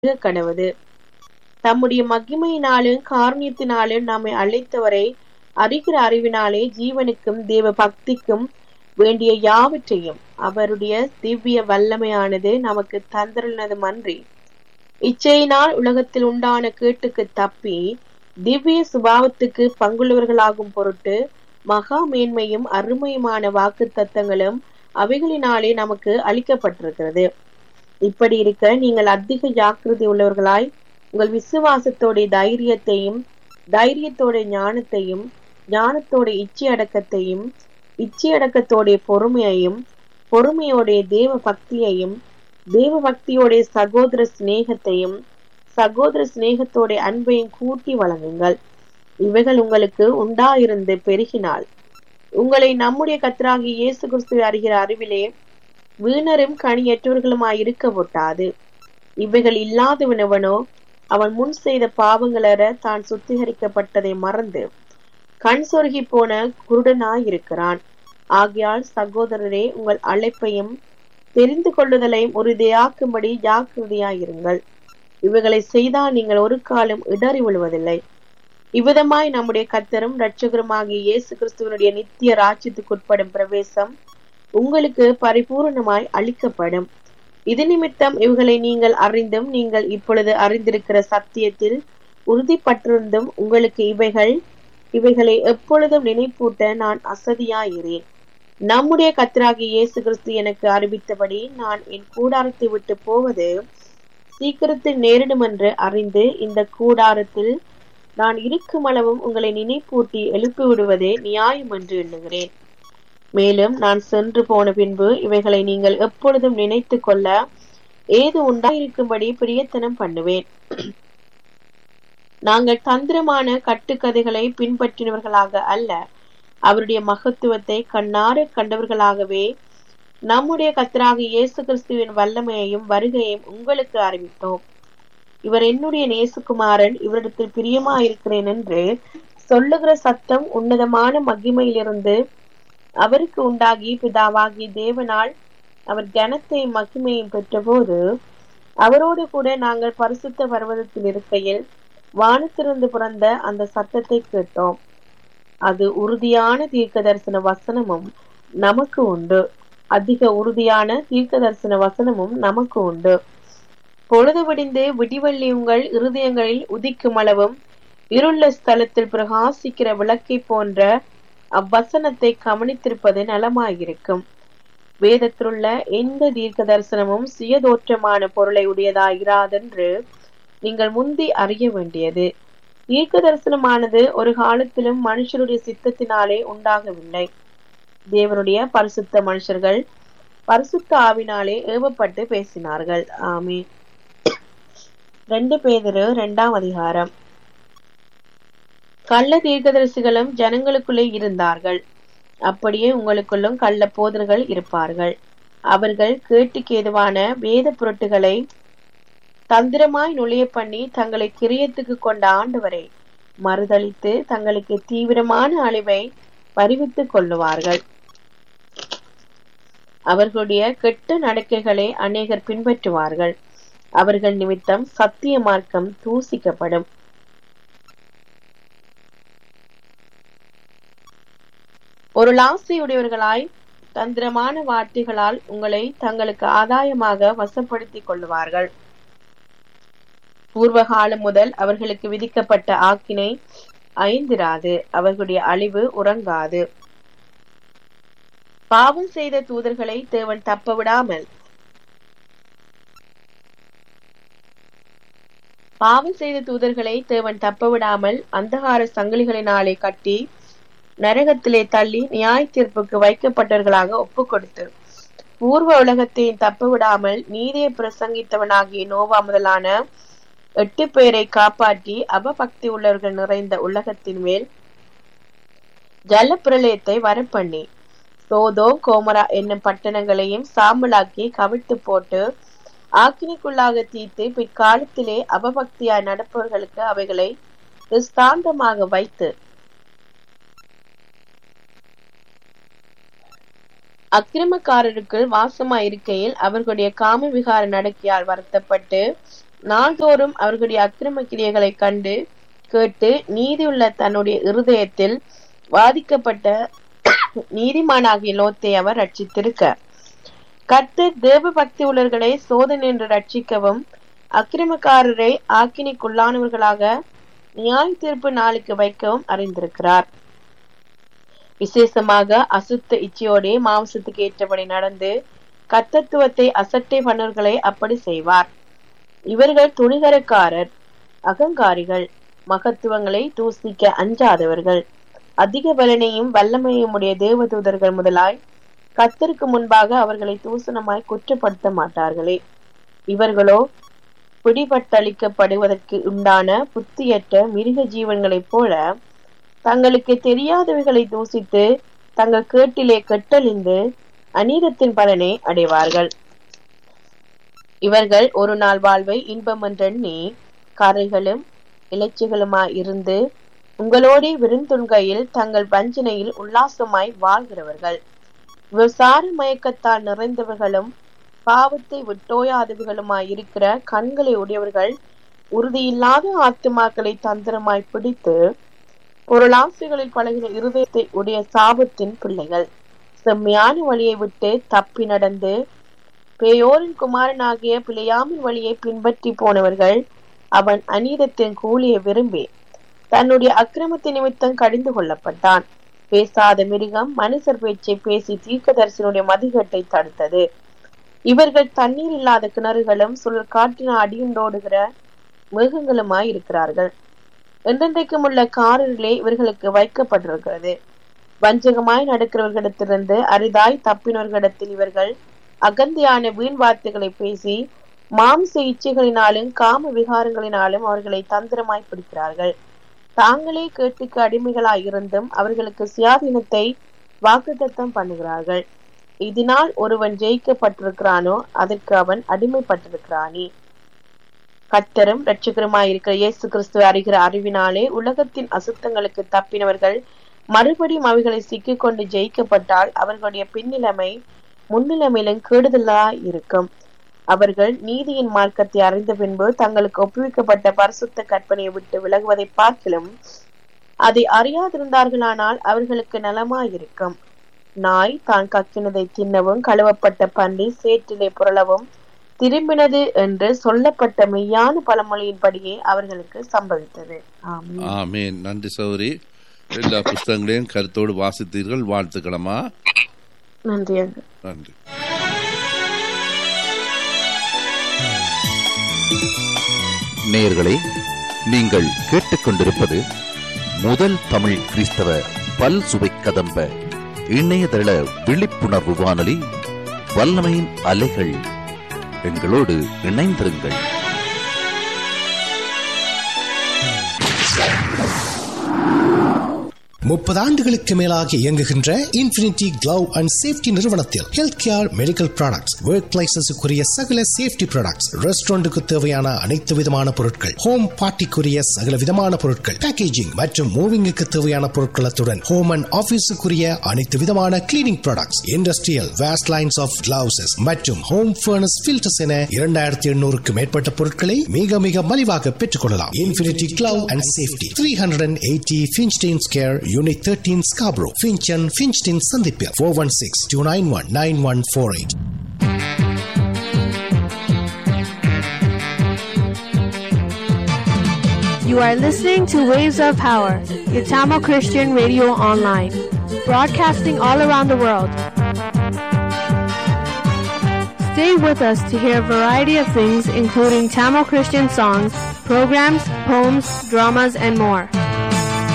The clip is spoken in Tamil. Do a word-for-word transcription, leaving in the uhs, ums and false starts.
கடவுது. தம்முடைய மகிமையினாலும் காருண்யத்தினாலும் நம்மை அழைத்தவரை அறிகிற அறிவினாலே ஜீவனுக்கும் தேவ பக்திக்கும் வேண்டிய யாவற்றையும் அவருடைய திவ்ய வல்லமையானது நமக்கு தந்திருந்ததும் அன்றி இச்சையினால் உலகத்தில் உண்டான கேட்டுக்கு தப்பி திவ்ய சுபாவத்துக்கு பங்குள்ளவர்களாகும் பொருட்டு மகா மேன்மையும் அருமையுமான வாக்கு தத்தங்களும் அவைகளினாலே நமக்கு அளிக்கப்பட்டிருக்கிறது. இப்படி இருக்க நீங்கள் அதிக ஜாக்கிரதை உள்ளவர்களாய் உங்கள் விசுவாசத்தோட தைரியத்தையும் தைரியத்தோட ஞானத்தையும் ஞானத்தோட இச்சை அடக்கத்தையும் இச்சை அடக்கத்தோடைய பொறுமையையும் பொறுமையோடைய தேவ பக்தியையும் தேவ பக்தியோடைய சகோதர சிநேகத்தையும் சகோதர சிநேகத்தோட அன்பையும் கூட்டி வழங்குங்கள். இவைகள் உங்களுக்கு உண்டாயிருந்து பெருகினால் உங்களை நம்முடைய கர்த்தராகிய இயேசு கிறிஸ்துவை அறிகிற அறிவிலே வீணரும் கனியற்றவர்களுமாய் இருக்க ஒட்டாது. இவைகள் இல்லாதவனவனோ அவன் முன் செய்த பாவங்களற தான் சுத்திகரிக்கப்பட்டதை மறந்து கண் சொருகி போன குருடனாயிருக்கிறான். ஆகையால் சகோதரரே, உங்கள் அழைப்பையும் தெரிந்து கொள்ளுதலையும் உறுதியாக்கும்படி ஜாக்கிரதையாயிருங்கள். இவைகளை செய்தால் நீங்கள் ஒரு காலம் இடறி விழுவதில்லை. இவ்விதமாய் நம்முடைய கர்த்தரும் இரட்சகருமாகிய இயேசு கிறிஸ்துவனுடைய நித்திய ராஜ்யத்துக்குட்படும் பிரவேசம் உங்களுக்கு பரிபூர்ணமாய் அளிக்கப்படும். இது நிமித்தம் இவைகளை நீங்கள் அறிந்தும் நீங்கள் இப்பொழுது அறிந்திருக்கிற சத்தியத்தில் உறுதிப்பட்டிருந்தும் உங்களுக்கு இவைகள் இவைகளை எப்பொழுதும் நினைப்பூட்ட நான் அசதியாயிரேன். நம்முடைய கர்த்தராகிய இயேசு கிறிஸ்து எனக்கு அறிவித்தபடி நான் என் கூடாரத்தை விட்டு போவது சீக்கிரத்தில் நேரிடும் என்று அறிந்து இந்த கூடாரத்தில் நான் இருக்கும் அளவும் உங்களை நினைப்பூட்டி எழுப்பி விடுவதே நியாயம் என்று எண்ணுகிறேன். மேலும் நான் சென்று போன பின்பு இவைகளை நீங்கள் எப்பொழுதும் நினைத்து கொள்ள ஏது உண்டாயிருக்கும்படி பிரியத்தனம் பண்ணுவேன். நாங்கள் தந்திரமான கட்டுக்கதைகளை பின்பற்றினவர்களாக அல்ல, அவருடைய மகத்துவத்தை கண்ணார கண்டவர்களாகவே நம்முடைய கர்த்தராகிய இயேசு கிறிஸ்துவின் வல்லமையையும் வருகையையும் உங்களுக்கு அறிவித்தோம். இவர் என்னுடைய நேசகுமாரன், இவரிடத்தில் பிரியமாயிருக்கிறேன் என்று சொல்லுகிற சத்தம் உன்னதமான மகிமையிலிருந்து அவருக்கு உண்டாகி பிதாவாகி தேவனால் அவர் கனத்தையும் மகிமையும் பெற்றபோது அவரோடு கூட நாங்கள் பரிசுத்த பர்வதத்தில் இருக்கையில் வானத்திலிருந்து பிறந்த அந்த சத்தத்தை கேட்டோம். அது உறுதியான தீர்க்க தரிசன வசனமும் நமக்கு உண்டு. அதிக உறுதியான தீர்க்க தரிசன வசனமும் நமக்கு உண்டு. பொழுது விடிந்து விடிவெள்ளி உங்கள் இருதயங்களில் உதிக்கும் அளவும் இருள ஸ்தலத்தில் பிரகாசிக்கிற விளக்கை போன்ற அவ்வசனத்தை கவனித்திருப்பது நலமாயிருக்கும். வேதத்திலுள்ள எந்த தீர்க்க தரிசனமும் சுயதோற்றமான பொருளை உடையதாயிராதென்று நீங்கள் முந்தி அறிய வேண்டியது. தீர்க்க தரிசனமானது ஒரு காலத்திலும் மனுஷருடைய சித்தத்தினாலே உண்டாகவில்லை. தேவனுடைய பரிசுத்த மனுஷர்கள் பரிசுத்த ஆவினாலே ஏவப்பட்டு பேசினார்கள். ஆமென். ரெண்டு பேதுரு இரண்டாம் அதிகாரம். கள்ள தீர்க்கதரிசிகளும் ஜனங்களுக்குள்ளே இருந்தார்கள், அப்படியே உங்களுக்குள்ளும் கள்ள போதர்கள் இருப்பார்கள். அவர்கள் கேட்டுக்கு ஏதுவான வேத பொருட்டுகளை தந்திரமாய் நுழைய பண்ணி தங்களை கிரியத்துக்கு கொண்ட ஆண்டவரை மறுதளித்து தங்களுக்கு தீவிரமான அழிவை பறிவித்துக் கொள்ளுவார்கள். அவர்களுடைய கெட்ட நடக்கைகளை அநேகர் பின்பற்றுவார்கள். அவர்கள் நிமித்தம் சத்திய மார்க்கம் தூசிக்கப்படும். ஒரு லாசையுடையவர்களாய் தந்திரமான வார்த்தைகளால் உங்களை தங்களுக்கு ஆதாயமாக வசப்படுத்திக் கொள்ளுவார்கள். பூர்வ காலம் முதல் அவர்களுக்கு விதிக்கப்பட்ட ஆக்கினை ஐந்திராது, அவர்களுடைய அழிவு உறங்காது. பாவம் செய்த தூதர்களை தேவன் தப்ப விடாமல் பாவம் செய்த தூதர்களை தேவன் தப்ப விடாமல் அந்தகார சங்கிலிகளினாலே கட்டி நரகத்திலே தள்ளி நியாய தீர்ப்புக்கு வைக்கப்பட்டவர்களாக ஒப்பு கொடுத்து பூர்வ உலகத்தை தப்ப விடாமல் நீதியை பிரசங்கித்தவனாகிய நோவா முதலான எட்டு பேரை காப்பாற்றி அவபக்தி உள்ளவர்கள் நிறைந்த உலகத்தின் மேல் ஜல பிரளயத்தை வரப்பண்ணி சோதோம் கோமரா என்னும் பட்டணங்களையும் சாம்பலாக்கி கவிழ்த்து போட்டு ஆக்கினிக்குள்ளாக தீர்த்து பிற்காலத்திலே அவபக்தியாய் நடப்பவர்களுக்கு அவைகளை ஸ்தாந்தமாக வைத்து அக்கிரமக்காரருக்கு வாசமாயிருக்கையில் அவர்களுடைய காம விகார நடக்கையால் வருத்தப்பட்டு நாள்தோறும் அவர்களுடைய அக்கிரம கிரியைகளை கண்டு கேட்டு நீதியுள்ள தன்னுடைய இருதயத்தில் வாதிக்கப்பட்ட நீதிமானாகிய லோத்தை அவர் ரட்சித்திருக்க, கர்த்தர் தேவ பக்தி உள்ளவர்களை சோதனை என்று ரட்சிக்கவும் அக்கிரமக்காரரை ஆக்கினைக்குள்ளானவர்களாக நியாய தீர்ப்பு நாளுக்கு வைக்கவும் அறிந்திருக்கிறார். விசேஷமாக அசுத்த இச்சையோடே மாம்சத்துக்கு ஏற்றபடி நடந்து கர்த்தத்துவத்தை அசட்டை பண்ணவர்களை அப்படி செய்வார். இவர்கள் துணிகரக்காரர், அகங்காரிகள், மகத்துவங்களை தூசிக்க அஞ்சாதவர்கள், அதிக பலனையும் வல்லமையும் உடைய தேவதூதர்கள் முதலாய் கர்த்தருக்கு முன்பாக அவர்களை தூசணமாய் குற்றப்படுத்த மாட்டார்களே. இவர்களோ பிடிபட்டளிக்கப்படுவதற்கு உண்டான புத்தியற்ற மிருக ஜீவன்களைப் போல தங்களுக்கு தெரியாதவைகளை தூசித்து தங்கள் கேட்டிலே கெட்டழிந்து அநீதத்தின் பலனை அடைவார்கள். இவர்கள் ஒரு நாள் வாழ்வை இன்பம் என்றெண்ணி கரைகளும் இலைச்சிகளுமாய் இருந்து உங்களோடே விருந்துண்கையில் தங்கள் வஞ்சனையில் உல்லாசமாய் வாழ்கிறவர்கள். விசார மயக்கத்தால் நிறைந்தவர்களும் பாவத்தை விட்டோயாதவர்களுமாய் இருக்கிற கண்களை உடையவர்கள், உறுதியில்லாத ஆத்துமாக்களை தந்திரமாய் பிடித்து பொருளாசைகளில் பழகிற இருதயத்தை உடைய சாபத்தின் பிள்ளைகள், செம்மையான வழியை விட்டு தப்பி நடந்து பேயோரின் குமாரனாகிய பிழையாமின் வழியை பின்பற்றி போனவர்கள், அவன் அநீதத்தின் கூலியை விரும்பி தன்னுடைய அக்கிரமத்தின் நிமித்தம் கடிந்து கொள்ளப்பட்டான். பேசாத மிருகம் மனுஷர் பேச்சை பேசி தீர்க்கதரிசனுடைய மதிகட்டை தடுத்தது. இவர்கள் தண்ணீர் இல்லாத கிணறுகளும் சுழல் காற்றின அடியுண்டோடுகிற மிருகங்களுமாய் இருக்கிறார்கள். என்றென்றைக்கும் உள்ள காரிலே இவர்களுக்கு வைக்கப்பட்டிருக்கிறது. வஞ்சகமாய் நடக்கிறவர்களிடத்திலிருந்து அரிதாய் தப்பினவர்களிடத்தில் இவர்கள் அகந்தியான வீண் வார்த்தைகளை பேசி மாம்ச இச்சைகளினாலும் காம விகாரங்களினாலும் அவர்களை தந்திரமாய் பிடிக்கிறார்கள். தாங்களே கேட்டுக்கு அடிமைகளாய் இருந்தும் அவர்களுக்கு சுயாதீனத்தை வாக்குத்தத்தம் பண்ணுகிறார்கள். இதனால் ஒருவன் ஜெயிக்கப்பட்டிருக்கிறானோ அதற்கு அவன் அடிமைப்பட்டிருக்கிறானே. கர்த்தரும் இரட்சகருமாய் இருக்கிற இயேசு கிறிஸ்துவை அறிகிற அறிவினாலே உலகத்தின் அசுத்தங்களுக்கு தப்பினவர்கள் மறுபடியும் அவைகளை சிக்கிக் கொண்டு ஜெயிக்கப்பட்டால் அவர்களுடைய பின்னிலைமை முன்னிலைமையிலும் கேடுதலாய் இருக்கும். அவர்கள் நீதியின் மார்க்கத்தை அறிந்த பின்பு தங்களுக்கு ஒப்புவிக்கப்பட்ட பரிசுத்த கற்பனையை விட்டு விலகுவதை பார்க்கிலும் அதை அறியாதிருந்தார்களானால் அவர்களுக்கு நலமாயிருக்கும். நாய் தான் கக்கினதை தின்னவும் கழுவப்பட்ட பன்றி சேற்றிலே புரளவும் திரும்பினது என்று சொல்லப்பட்ட மெய்யான பழமொழியின்படியே அவர்களுக்கு சம்பவித்தது. ஆமென். நன்றி சௌரி. எல்லா புஸ்தகங்களையும் கருத்தோடு வாசித்தீர்கள். வாழ்த்துக்களமா. நன்றி. நன்றி. நேயர்களே, நீங்கள் கேட்டுக்கொண்டிருப்பது முதல் தமிழ் கிறிஸ்தவ பல் சுவை கதம்ப இணையதள விழிப்புணர்வு வானொலி வல்லமையின் அலைகள். எங்களோடு இணைந்திருங்கள். முப்பது ஆண்டுகளுக்கு மேலாக இயங்குகின்ற இன்ஃபினிட்டி கிளவ் அண்ட் சேஃப்டி நிறுவனத்தில் health care, medical products, work பிளேசஸுக்குரிய சகல சேஃப்டி ப்ராடக்ட்ஸ், ரெஸ்டாரண்ட்டுக்கு தேவையான அனைத்து விதமான பொருட்கள், ஹோம் பார்ட்டிக்குரிய சகல விதமான பொருட்கள், பேக்கேஜிங் மற்றும் மூவிங்குக்கு தேவையான பொருட்களத்துடன் ஹோம் அண்ட் ஆபீஸுக்குரிய அனைத்து விதமான cleaning products, industrial waste lines of gloves மற்றும் ஹோம் ஃபர்னஸ் ஃபில்டர்ஸ் என இரண்டாயிரத்தி எண்ணூறுக்கு மேற்பட்ட பொருட்களை மிக மிக மலிவாக பெற்றுக் கொள்ளலாம். Infinity glove and safety, three hundred eighty Finchdene Square, Unit thirteen, Scarborough, Finch and Finchdene Sandipia, four one six, two nine one, nine one four eight. You are listening to Waves of Power, your Tamil Christian radio online, broadcasting all around the world. Stay with us to hear a variety of things, including Tamil Christian songs, programs, poems, dramas, and more.